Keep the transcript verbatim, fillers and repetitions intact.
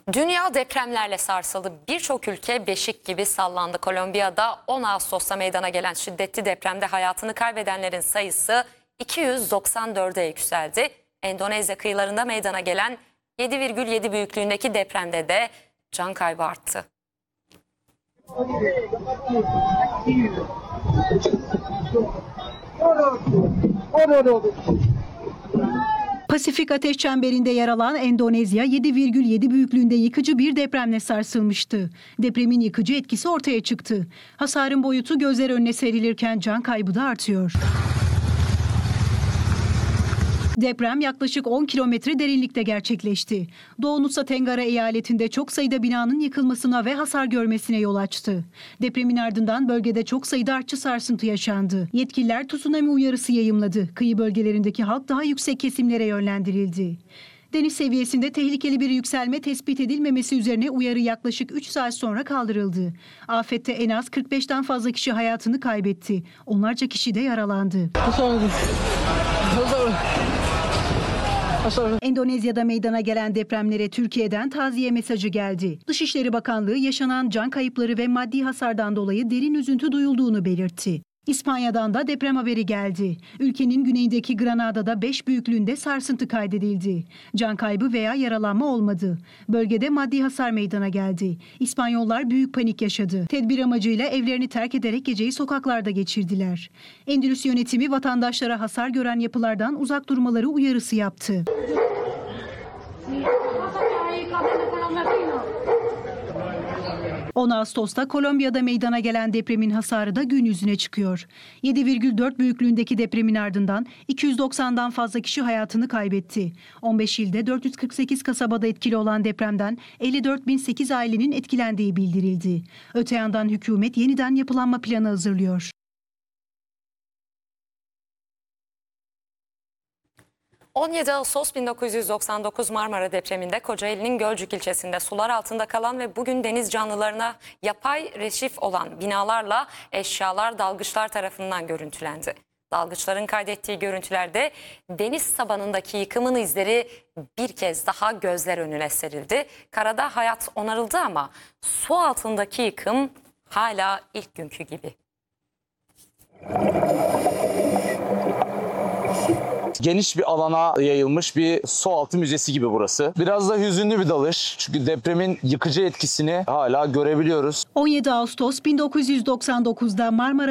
Dünya depremlerle sarsıldı. Birçok ülke beşik gibi sallandı. Kolombiya'da on Ağustos'ta meydana gelen şiddetli depremde hayatını kaybedenlerin sayısı iki yüz doksan dörde yükseldi. Endonezya kıyılarında meydana gelen yedi virgül yedi büyüklüğündeki depremde de can kaybı arttı. Pasifik Ateş Çemberi'nde yer alan Endonezya yedi virgül yedi büyüklüğünde yıkıcı bir depremle sarsılmıştı. Depremin yıkıcı etkisi ortaya çıktı. Hasarın boyutu gözler önüne serilirken can kaybı da artıyor. Deprem yaklaşık on kilometre derinlikte gerçekleşti. Doğu Nusa Tenggara eyaletinde çok sayıda binanın yıkılmasına ve hasar görmesine yol açtı. Depremin ardından bölgede çok sayıda artçı sarsıntı yaşandı. Yetkililer tsunami uyarısı yayımladı. Kıyı bölgelerindeki halk daha yüksek kesimlere yönlendirildi. Deniz seviyesinde tehlikeli bir yükselme tespit edilmemesi üzerine uyarı yaklaşık üç saat sonra kaldırıldı. Afette en az kırk beşten fazla kişi hayatını kaybetti. Onlarca kişi de yaralandı. Endonezya'da meydana gelen depremlere Türkiye'den taziye mesajı geldi. Dışişleri Bakanlığı yaşanan can kayıpları ve maddi hasardan dolayı derin üzüntü duyulduğunu belirtti. İspanya'dan da deprem haberi geldi. Ülkenin güneyindeki Granada'da beş büyüklüğünde sarsıntı kaydedildi. Can kaybı veya yaralanma olmadı. Bölgede maddi hasar meydana geldi. İspanyollar büyük panik yaşadı. Tedbir amacıyla evlerini terk ederek geceyi sokaklarda geçirdiler. Endülüs yönetimi vatandaşlara hasar gören yapılardan uzak durmaları uyarısı yaptı. on Ağustos'ta Kolombiya'da meydana gelen depremin hasarı da gün yüzüne çıkıyor. yedi virgül dört büyüklüğündeki depremin ardından iki yüz doksandan fazla kişi hayatını kaybetti. on beş ilde dört yüz kırk sekiz kasabada etkili olan depremden elli dört bin sekiz ailenin etkilendiği bildirildi. Öte yandan hükümet yeniden yapılanma planı hazırlıyor. on yedi Ağustos bin dokuz yüz doksan dokuz Marmara depreminde Kocaeli'nin Gölcük ilçesinde sular altında kalan ve bugün deniz canlılarına yapay reşif olan binalarla eşyalar dalgıçlar tarafından görüntülendi. Dalgıçların kaydettiği görüntülerde deniz tabanındaki yıkımın izleri bir kez daha gözler önüne serildi. Karada hayat onarıldı ama su altındaki yıkım hala ilk günkü gibi. Geniş bir alana yayılmış bir sualtı müzesi gibi burası. Biraz da hüzünlü bir dalış. Çünkü depremin yıkıcı etkisini hala görebiliyoruz. on yedi Ağustos bin dokuz yüz doksan dokuzda Marmara